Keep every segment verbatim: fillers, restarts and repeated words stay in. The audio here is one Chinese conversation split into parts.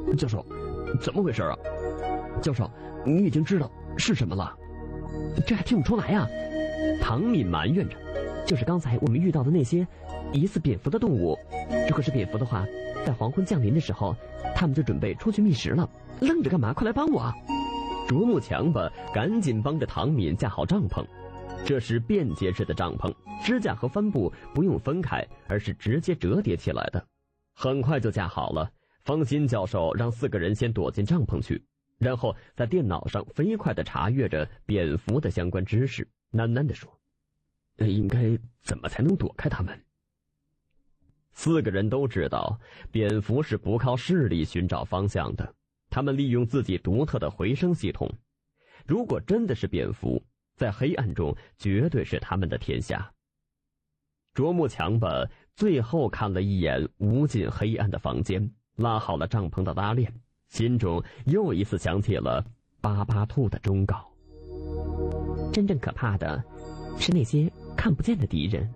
教授，怎么回事啊？教授，你已经知道是什么了？ 这还听不出来呀？唐敏埋怨着，就是刚才我们遇到的那些疑似蝙蝠的动物。如果是蝙蝠的话，在黄昏降临的时候，他们就准备出去觅食了。愣着干嘛？快来帮我！ 啄木强吧赶紧帮着唐敏架好帐篷。这是便携式的帐篷，支架和帆布不用分开，而是直接折叠起来的。很快就架好了。方心教授让四个人先躲进帐篷去，然后在电脑上飞快地查阅着蝙蝠的相关知识，喃喃地说：“应该怎么才能躲开他们？”四个人都知道，蝙蝠是不靠视力寻找方向的，他们利用自己独特的回声系统。如果真的是蝙蝠，在黑暗中绝对是他们的天下。啄木强吧最后看了一眼无尽黑暗的房间，拉好了帐篷的拉链，心中又一次想起了巴巴兔的忠告： 真正可怕的是那些看不见的敌人。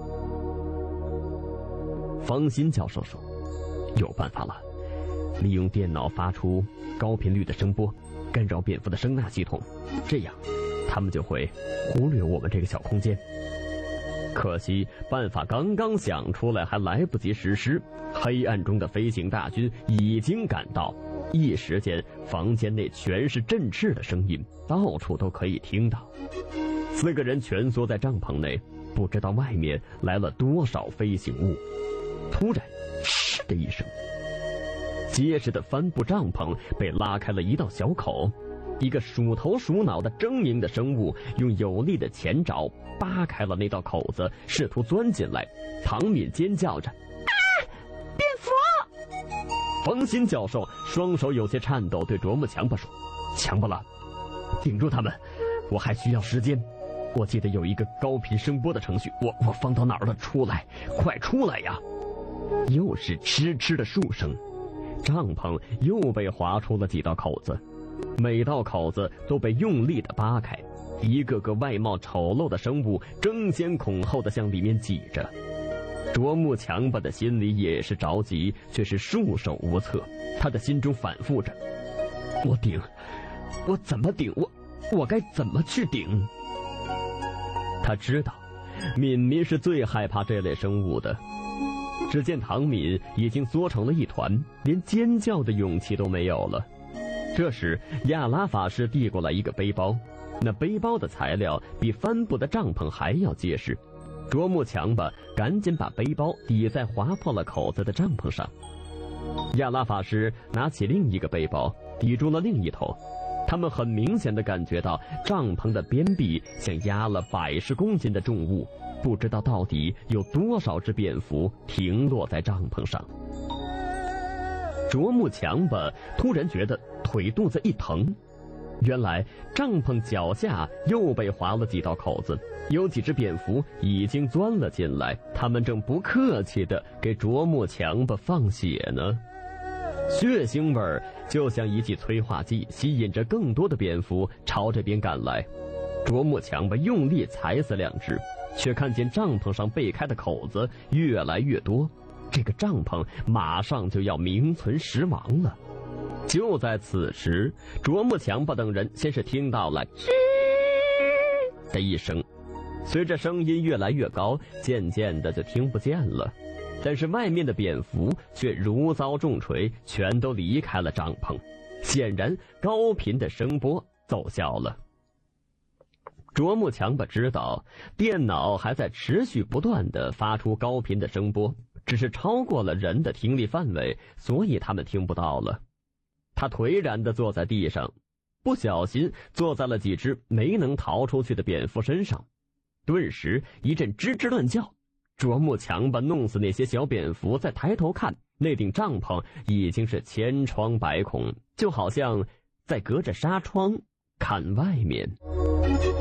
方心教授说：“有办法了，利用电脑发出高频率的声波，干扰蝙蝠的声纳系统，这样他们就会忽略我们这个小空间。”可惜办法刚刚想出来，还来不及实施，黑暗中的飞行大军已经赶到，一时间房间内全是振翅的声音，到处都可以听到。四个人蜷缩在帐篷内，不知道外面来了多少飞行物。突然嗤的一声，结实的帆布帐篷被拉开了一道小口，一个鼠头鼠脑的狰狞的生物用有力的前爪扒开了那道口子，试图钻进来。唐敏尖叫着：“啊，蝙蝠！”方心教授双手有些颤抖，对啄木强吧说：“强吧了，顶住他们，我还需要时间。我记得有一个高频声波的程序，我我放到哪儿了？出来，快出来呀！”又是嗤嗤的数声，帐篷又被划出了几道口子，每道口子都被用力地扒开，一个个外貌丑陋的生物争先恐后地向里面挤着。啄木强吧的心里也是着急，却是束手无策。他的心中反复着：我顶，我怎么顶？我我该怎么去顶？他知道敏敏是最害怕这类生物的。只见唐敏已经缩成了一团，连尖叫的勇气都没有了。这时亚拉法师递过来一个背包，那背包的材料比帆布的帐篷还要结实。啄木强吧赶紧把背包抵在划破了口子的帐篷上。亚拉法师拿起另一个背包抵住了另一头，他们很明显地感觉到帐篷的边壁像压了百十公斤的重物，不知道到底有多少只蝙蝠停落在帐篷上。啄木强吧突然觉得腿肚子一疼，原来帐篷脚下又被划了几道口子，有几只蝙蝠已经钻了进来，它们正不客气地给啄木强吧放血呢。血腥味儿就像一剂催化剂，吸引着更多的蝙蝠朝这边赶来。啄木强吧用力踩死两只，却看见帐篷上被开的口子越来越多，这个帐篷马上就要名存实亡了。就在此时，啄木强吧等人先是听到了吱的一声，随着声音越来越高，渐渐的就听不见了。但是外面的蝙蝠却如遭重锤，全都离开了帐篷，显然高频的声波奏效了。啄木强吧知道电脑还在持续不断地发出高频的声波，只是超过了人的听力范围，所以他们听不到了。他颓然地坐在地上，不小心坐在了几只没能逃出去的蝙蝠身上，顿时一阵吱吱乱叫。啄木强吧弄死那些小蝙蝠，再抬头看，那顶帐篷已经是千疮百孔，就好像在隔着纱窗看外面。